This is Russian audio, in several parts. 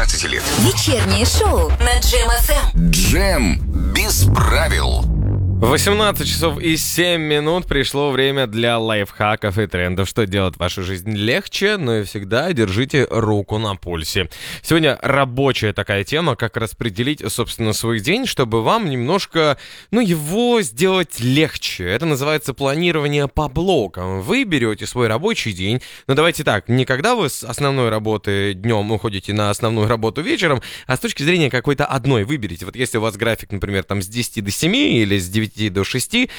18 лет. Вечернее шоу на Джем ФМ. Джем без правил. 18 часов и 7 минут пришло время для лайфхаков и трендов. Что делать вашу жизнь легче, но и всегда держите руку на пульсе. Сегодня рабочая такая тема, как распределить, собственно, свой день, чтобы вам немножко, его сделать легче. Это называется планирование по блокам. Вы берете свой рабочий день, давайте так, не когда вы с основной работы днем уходите на основную работу вечером, а с точки зрения какой-то одной выберите. Вот если у вас график, например, там с 10 до 7 или с 9 до 6,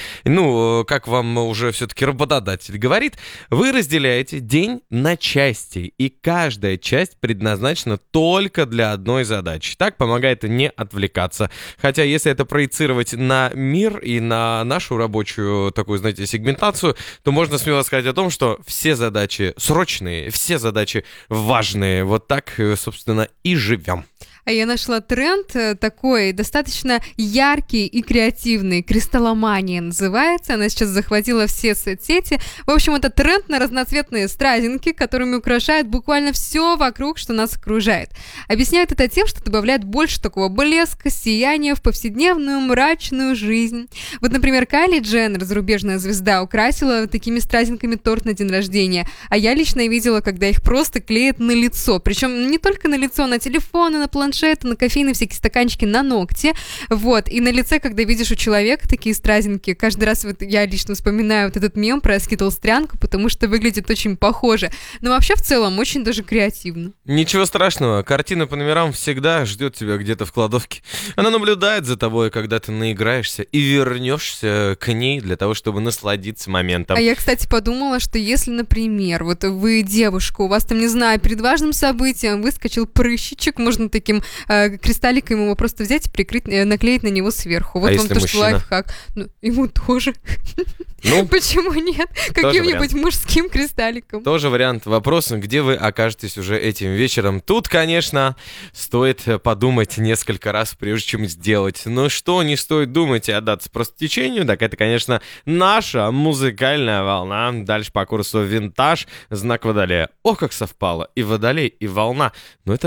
как вам уже все-таки работодатель говорит, вы разделяете день на части, и каждая часть предназначена только для одной задачи. Так помогает не отвлекаться. Хотя, если это проецировать на мир и на нашу рабочую такую, сегментацию, то можно смело сказать о том, что все задачи срочные, все задачи важные. Вот так, собственно, и живем. А я нашла тренд такой, достаточно яркий и креативный. Кристалломания называется. Она сейчас захватила все соцсети. В общем, это тренд на разноцветные стразинки, которыми украшают буквально все вокруг, что нас окружает. Объясняет это тем, что добавляет больше такого блеска, сияния в повседневную мрачную жизнь. Вот, например, Кайли Дженнер, зарубежная звезда, украсила такими стразинками торт на день рождения. А я лично видела, когда их просто клеят на лицо. Причем не только на лицо, на телефоны, на планшеты, на кофейные всякие стаканчики, на ногти. Вот. И на лице, когда видишь у человека такие стразинки, каждый раз я лично вспоминаю этот мем про скитлстрянку, потому что выглядит очень похоже. Но вообще в целом очень даже креативно. Ничего страшного. Картина по номерам всегда ждет тебя где-то в кладовке. Она наблюдает за тобой, когда ты наиграешься, и вернешься к ней для того, чтобы насладиться моментом. А я, кстати, подумала, что если, например, вот вы девушка, у вас там, не знаю, перед важным событием выскочил прыщичек, можно таким кристалликом его просто взять и прикрыть, наклеить на него сверху. Вот вам тоже лайфхак. Ему тоже. Почему нет? Каким-нибудь мужским кристалликом. Тоже вариант. Вопрос, где вы окажетесь уже этим вечером. Тут, конечно, стоит подумать несколько раз, прежде чем сделать. Но что не стоит думать и отдаться просто течению, так это, конечно, наша музыкальная волна. Дальше по курсу винтаж, знак Водолея. Ох, как совпало. И Водолей, и волна. Но это